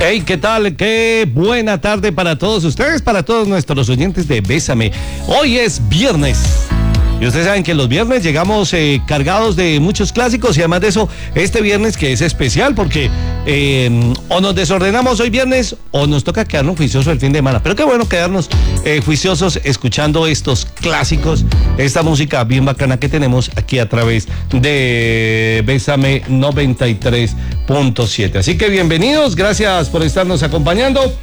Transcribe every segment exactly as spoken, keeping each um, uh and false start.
Hey, ¿qué tal? Qué buena tarde para todos ustedes, para todos nuestros oyentes de Bésame. Hoy es viernes. Y ustedes saben que los viernes llegamos eh, cargados de muchos clásicos y además de eso, este viernes que es especial porque eh, o nos desordenamos hoy viernes o nos toca quedarnos juiciosos el fin de semana. Pero qué bueno quedarnos eh, juiciosos escuchando estos clásicos, esta música bien bacana que tenemos aquí a través de Bésame noventa y tres punto siete. Así que bienvenidos, gracias por estarnos acompañando.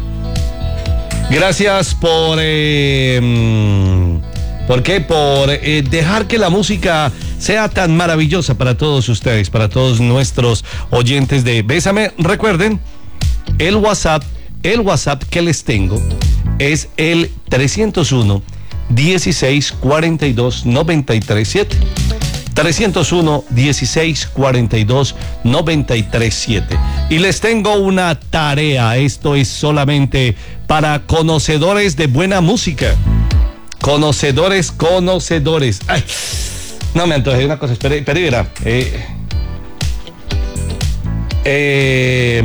Gracias por... Eh, ¿Por qué? Por eh, dejar que la música sea tan maravillosa para todos ustedes, para todos nuestros oyentes de Bésame. Recuerden, el WhatsApp, el WhatsApp que les tengo es el trescientos uno, dieciséis, cuarenta y dos, noventa y tres, siete. trescientos uno, dieciséis, cuarenta y dos, noventa y tres, siete. Y les tengo una tarea. Esto es solamente para conocedores de buena música. Conocedores, conocedores. Ay, no me antojé una cosa. Espere, espere, verá. Eh, eh,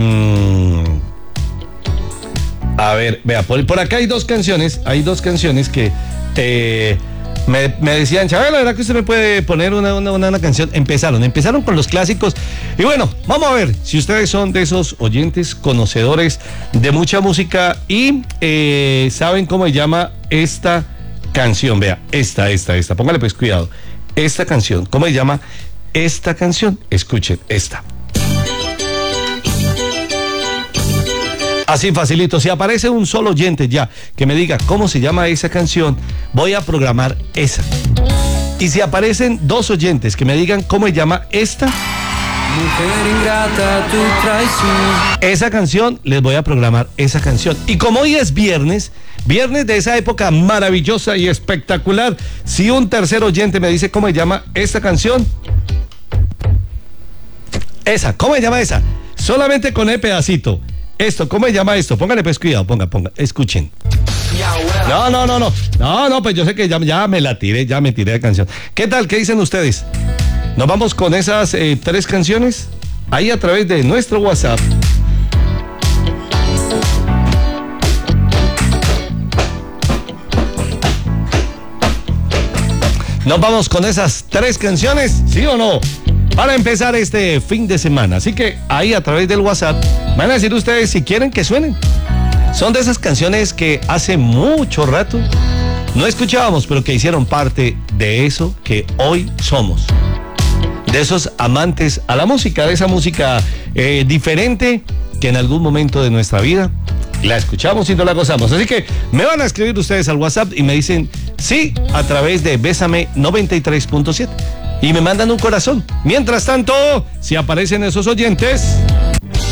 a ver, vea, por, por acá hay dos canciones. Hay dos canciones que eh, me, me decían, Chávez, la verdad que usted me puede poner una, una, una, una canción. Empezaron, empezaron con los clásicos. Y bueno, vamos a ver si ustedes son de esos oyentes conocedores de mucha música y eh, saben cómo se llama esta canción. Vea, esta, esta, esta, póngale pues cuidado. Esta canción, ¿cómo se llama esta canción? Escuchen, esta. Así facilito, si aparece un solo oyente ya que me diga cómo se llama esa canción, voy a programar esa. Y si aparecen dos oyentes que me digan cómo se llama esta, mujer ingrata, tu traición, esa canción, les voy a programar esa canción. Y como hoy es viernes, viernes de esa época maravillosa y espectacular, si un tercer oyente me dice cómo se llama esta canción, esa, ¿cómo se llama esa? Solamente con el pedacito. Esto, ¿cómo se llama esto? Póngale pues cuidado, ponga, ponga, escuchen. No, no, no, no, no, no, pues yo sé que ya, ya me la tiré, ya me tiré de canción. ¿Qué tal? ¿Qué dicen ustedes? Nos vamos con esas eh, tres canciones ahí a través de nuestro WhatsApp. Nos vamos con esas tres canciones, ¿sí o no? Para empezar este fin de semana. Así que ahí a través del WhatsApp van a decir ustedes si quieren que suenen. Son de esas canciones que hace mucho rato no escuchábamos, pero que hicieron parte de eso que hoy somos. De esos amantes a la música, de esa música eh, diferente que en algún momento de nuestra vida la escuchamos y no la gozamos. Así que me van a escribir ustedes al WhatsApp y me dicen sí a través de Bésame noventa y tres punto siete y me mandan un corazón. Mientras tanto, si aparecen esos oyentes,